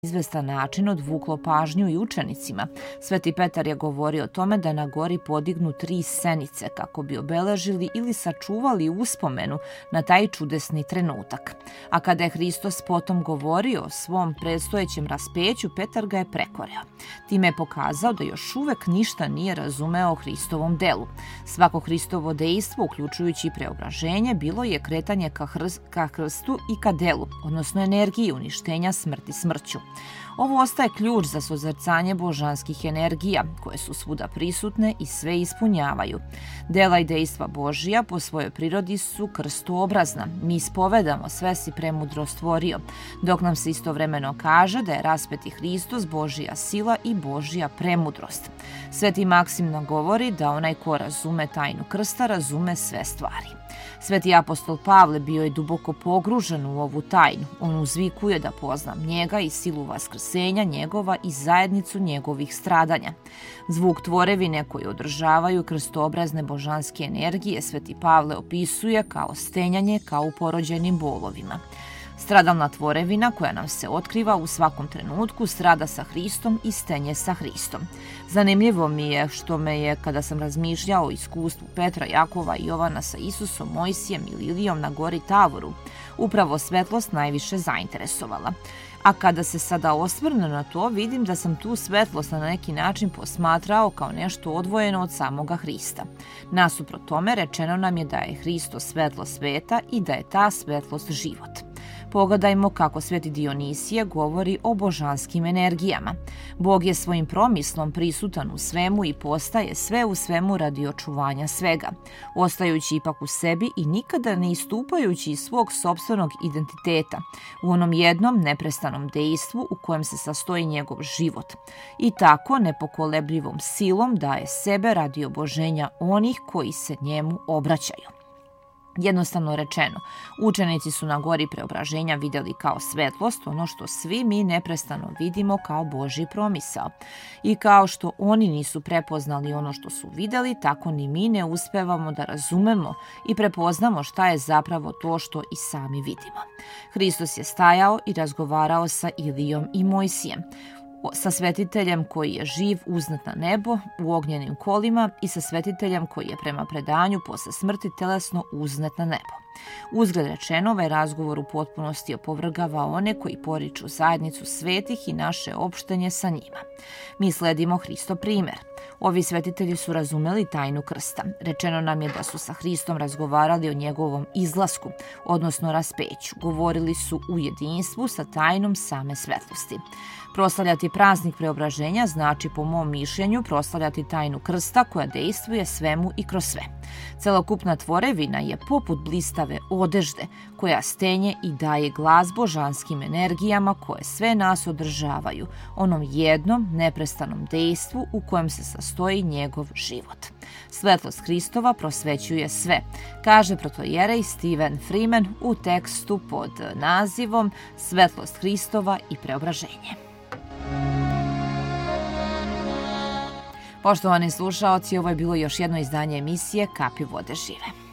izvestan način odvuklo pažnju i učenicima. Sveti Petar je govorio o tome da na gori podignu 3 senice kako bi obeležili ili sačuvali uspomenu na taj čudesni trenutak. A kada je Hristos potom govorio o svom predstojećem raspeću, Petar ga je prekoreo. Time je pokazao da još uvek ništa nije razumeo o Hristovom delu. Svako Hristovo dejstvo, uključujući i preobraženje, bilo je kretanje ka krstu i ka delu, odnosno energiji uništenja smrti smrću. Ovo ostaje ključ za sozrcanje božanskih energija, koje su svuda prisutne i sve ispunjavaju. Dela i dejstva Božija po svojoj prirodi su krstoobrazna. Mi ispovedamo sve si premudro stvorio, dok nam se istovremeno kaže da je raspeti Hristos Božija sila i Božija premudrost. Sveti Maksim nam govori da onaj ko razume tajnu krsta, razume sve stvari. Sveti apostol Pavle bio je duboko pogružen u ovu tajnu. On uzvikuje da poznam njega i silu vaskrsenja njegova i zajednicu njegovih stradanja. Zvuk tvorevine koji održavaju krstoobrazne božanske energije Sveti Pavle opisuje kao stenjanje, kao u porođenim bolovima. Stradalna tvorevina koja nam se otkriva u svakom trenutku strada sa Hristom i stenje sa Hristom. Zanimljivo mi je što me je, kada sam razmišljao o iskustvu Petra, Jakova i Jovana sa Isusom, Mojsijem i Lilijom na gori Tavoru, upravo svetlost najviše zainteresovala. A kada se sada osvrnem na to, vidim da sam tu svetlost na neki način posmatrao kao nešto odvojeno od samoga Hrista. Nasuprot tome, rečeno nam je da je Hristos svetlo sveta i da je ta svetlost život. Pogledajmo kako sveti Dionisije govori o božanskim energijama. Bog je svojim promislom prisutan u svemu i postaje sve u svemu radi očuvanja svega, ostajući ipak u sebi i nikada ne istupajući iz svog sopstvenog identiteta, u onom jednom neprestanom dejstvu u kojem se sastoji njegov život. I tako nepokolebljivom silom daje sebe radi oboženja onih koji se njemu obraćaju. Jednostavno rečeno, učenici su na gori preobraženja vidjeli kao svetlost ono što svi mi neprestano vidimo kao Božji promisao. I kao što oni nisu prepoznali ono što su vidjeli, tako ni mi ne uspevamo da razumemo i prepoznamo šta je zapravo to što i sami vidimo. Hristos je stajao i razgovarao sa Ilijom i Mojsijem, sa svetiteljem koji je živ uznat na nebo u ognjenim kolima i sa svetiteljem koji je prema predanju posle smrti telesno uznat na nebo. Uzgled rečeno, ovaj razgovor u potpunosti opovrgava one koji poriču zajednicu svetih i naše opštenje sa njima. Mi sledimo Hristov primer. Ovi svetitelji su razumeli tajnu krsta. Rečeno nam je da su sa Hristom razgovarali o njegovom izlasku, odnosno raspeću. Govorili su u jedinstvu sa tajnom same svetlosti. Proslavljati praznik preobraženja znači, po mom mišljenju, proslavljati tajnu krsta koja dejstvuje svemu i kroz sve. Celokupna tvorevina je poput blistave odežde koja stenje i daje glas božanskim energijama koje sve nas održavaju, onom jednom neprestanom dejstvu u kojem se sastoji njegov život. Svetlost Hristova prosvećuje sve, kaže protojerej Stephen Freeman u tekstu pod nazivom Svetlost Hristova i preobraženje. Poštovani slušaoci, ovo je bilo još jedno izdanje emisije Kapi vode žive.